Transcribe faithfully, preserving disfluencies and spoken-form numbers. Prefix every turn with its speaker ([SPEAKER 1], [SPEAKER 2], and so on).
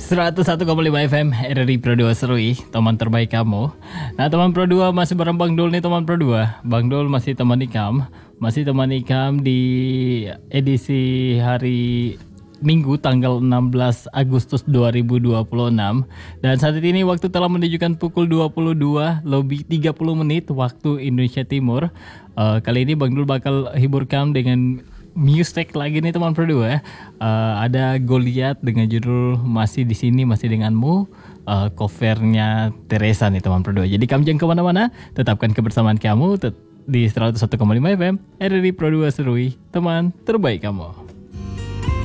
[SPEAKER 1] seratus satu koma lima F M R R I Pro dua Serui, teman terbaik kamu. Nah teman Pro dua masih bareng Bang Dul nih teman Pro dua. Bang Dul masih teman ikam, masih teman ikam di edisi hari Minggu tanggal enam belas Agustus dua ribu dua puluh enam. Dan saat ini waktu telah menunjukkan pukul dua puluh dua lebih tiga puluh menit waktu Indonesia Timur. uh, Kali ini Bang Dul bakal hibur kamu dengan music lagi nih teman Pro dua. Uh, ada Goliath dengan judul Masih di Sini Masih Denganmu, uh, covernya Teresa nih teman Pro dua. Jadi kamu jangan kemana-mana, tetapkan kebersamaan kamu tet- di seratus satu koma lima F M R R I Pro dua Serui, teman terbaik kamu.